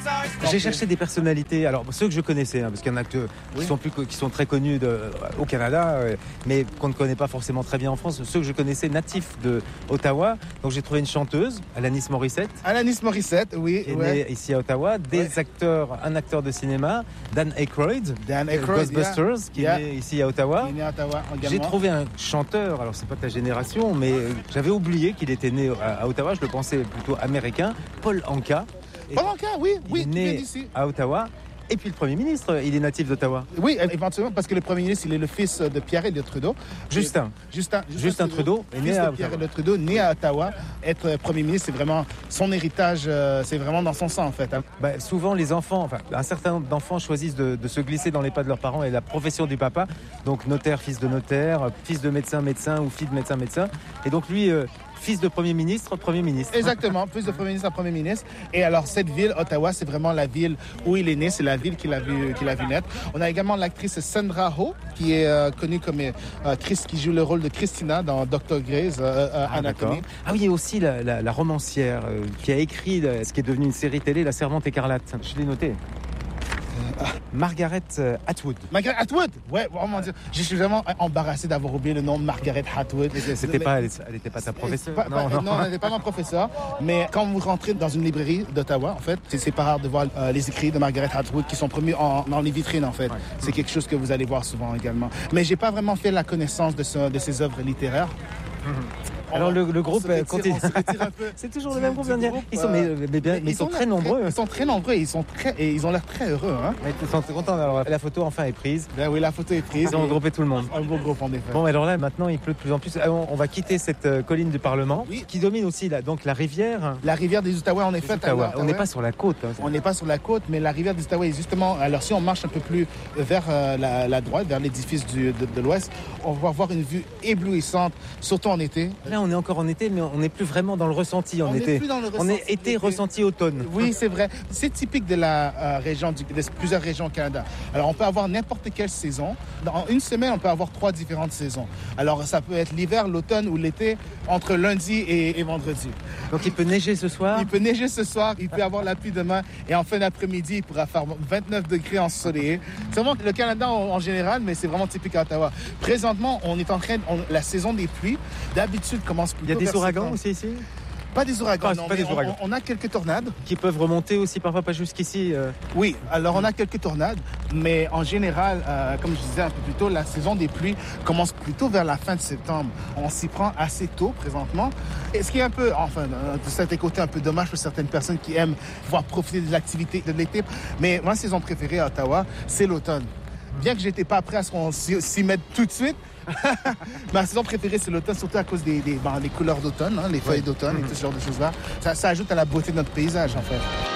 J'ai cherché des personnalités, alors ceux que je connaissais, parce qu'il y en a qui sont très connus au Canada, mais qu'on ne connaît pas forcément très bien en France. Ceux que je connaissais natifs de Ottawa. Donc j'ai trouvé une chanteuse, Alanis Morissette. Alanis Morissette, oui. Qui est née ici à Ottawa. Des acteurs, un acteur de cinéma, Dan Aykroyd, Ghostbusters, qui est né ici à Ottawa. Qui est né à Ottawa également. J'ai trouvé un chanteur, alors c'est pas ta génération, mais j'avais oublié qu'il était né à Ottawa, je le pensais plutôt américain, Paul Anka. Paul Anka, oui, il est né à Ottawa. Et puis le Premier ministre, il est natif d'Ottawa. Oui, éventuellement, parce que le Premier ministre, il est le fils de Pierre-Éliott Trudeau. Justin Trudeau est né à Ottawa. Pierre-Éliott Trudeau, né à Ottawa. Être Premier ministre, c'est vraiment son héritage, c'est vraiment dans son sang, en fait. Souvent, les enfants, un certain nombre d'enfants choisissent de se glisser dans les pas de leurs parents et la profession du papa. Donc notaire, fils de notaire, fils de médecin, médecin ou fille de médecin, médecin. Et donc lui... fils de Premier ministre. Exactement, fils de Premier ministre à Premier ministre. Et alors, cette ville, Ottawa, c'est vraiment la ville où il est né, c'est la ville qu'il a vu naître. On a également l'actrice Sandra Oh, qui est connue comme qui joue le rôle de Christina dans Dr. Grey's Anatomy. Ah oui, il y a aussi la romancière qui a écrit ce qui est devenu une série télé, La Servante écarlate. Je l'ai noté. Margaret Atwood. Margaret Atwood. Ouais, vraiment dire. Je suis vraiment embarrassé d'avoir oublié le nom de Margaret Atwood. Elle n'était pas ta professeure. Non, elle n'était pas ma professeure. Mais quand vous rentrez dans une librairie d'Ottawa, en fait, c'est pas rare de voir les écrits de Margaret Atwood qui sont promus dans les vitrines, en fait. Ouais. C'est quelque chose que vous allez voir souvent également. Mais j'ai pas vraiment fait la connaissance de ses œuvres littéraires. Alors le groupe continue. C'est toujours le même groupe. Ils sont très nombreux. Ils sont très nombreux et ils ont l'air très heureux. Hein. Ils sont très contents. Alors la photo enfin est prise. Ben oui, la photo est prise. Ils ont regroupé tout le monde. Un beau groupe en effet. Bon, alors là maintenant il pleut de plus en plus. On va quitter cette colline du Parlement qui domine aussi donc la rivière. La rivière des Outaouais en effet. On n'est pas sur la côte. On n'est pas sur la côte, mais la rivière des Outaouais est justement. Alors si on marche un peu plus vers la droite, vers l'édifice de l'Ouest, on va voir une vue éblouissante, surtout en été. Là on est encore en été, mais on n'est plus vraiment dans le ressenti en été. On est été ressenti automne. Oui, c'est vrai. C'est typique de la région, de plusieurs régions au Canada. Alors, on peut avoir n'importe quelle saison. Dans une semaine, on peut avoir 3 différentes saisons. Alors, ça peut être l'hiver, l'automne ou l'été, entre lundi et vendredi. Donc, il peut neiger ce soir? Il peut neiger ce soir, il peut avoir la pluie demain. Et en fin d'après-midi, il pourra faire 29 degrés ensoleillé. C'est vraiment le Canada en général, mais c'est vraiment typique à Ottawa. Présentement, on est en train... la saison des pluies, d'habitude, commence plutôt... Il y a des ouragans aussi ici? Pas des ouragans, non, pas des ouragans. On a quelques tornades. Qui peuvent remonter aussi parfois, pas jusqu'ici. Oui, alors on a quelques tornades, mais en général, comme je disais un peu plus tôt, la saison des pluies commence plutôt vers la fin de septembre. On s'y prend assez tôt présentement. Et ce qui est un peu, de cet côté, un peu dommage pour certaines personnes qui aiment pouvoir profiter des activités de l'été. Mais ma saison préférée à Ottawa, c'est l'automne. Bien que j'étais pas prêt à ce qu'on s'y mette tout de suite, ma saison préférée, c'est l'automne, surtout à cause des couleurs d'automne, les feuilles d'automne et tout ce genre de choses-là. Ça ajoute à la beauté de notre paysage, en fait.